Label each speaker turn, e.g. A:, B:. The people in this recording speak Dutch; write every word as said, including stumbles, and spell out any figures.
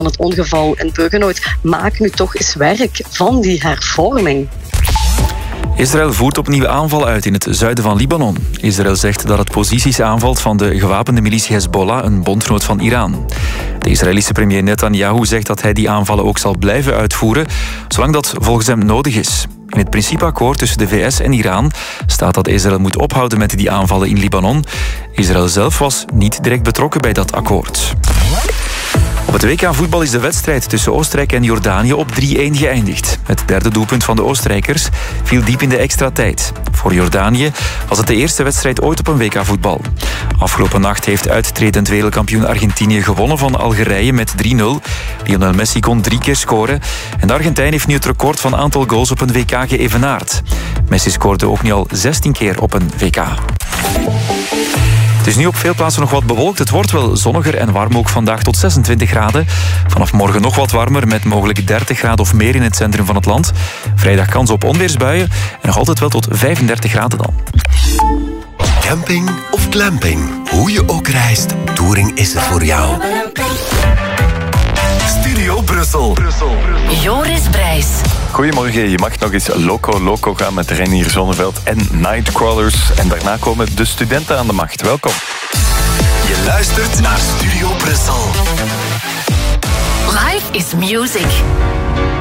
A: het ongeval in Burgenoord. Maak nu toch eens werk van die hervorming.
B: Israël voert opnieuw aanval uit in het zuiden van Libanon. Israël zegt dat het posities aanvalt van de gewapende militie Hezbollah, een bondgenoot van Iran. De Israëlische premier Netanyahu zegt dat hij die aanvallen ook zal blijven uitvoeren, zolang dat volgens hem nodig is. In het principeakkoord tussen de V S en Iran staat dat Israël moet ophouden met die aanvallen in Libanon. Israël zelf was niet direct betrokken bij dat akkoord. Op het W K voetbal is de wedstrijd tussen Oostenrijk en Jordanië op drie-een geëindigd. Het derde doelpunt van de Oostenrijkers viel diep in de extra tijd. Voor Jordanië was het de eerste wedstrijd ooit op een W K voetbal. Afgelopen nacht heeft uittredend wereldkampioen Argentinië gewonnen van Algerije met drie nul. Lionel Messi kon drie keer scoren. En de Argentijn heeft nu het record van aantal goals op een W K geëvenaard. Messi scoorde ook nu al zestien keer op een W K. Het is nu op veel plaatsen nog wat bewolkt. Het wordt wel zonniger en warm ook vandaag tot zesentwintig graden. Vanaf morgen nog wat warmer met mogelijk dertig graden of meer in het centrum van het land. Vrijdag kans op onweersbuien en nog altijd wel tot vijfendertig graden dan.
C: Camping of glamping, hoe je ook reist, Touring is er voor jou. Studio Brussel. Brussel.
D: Joris Brijs.
E: Goedemorgen, je mag nog eens Loco Loco gaan met Reinier Zonneveld en Nightcrawlers. En daarna komen de studenten aan de macht. Welkom.
C: Je luistert naar Studio Brussel.
D: Life is music.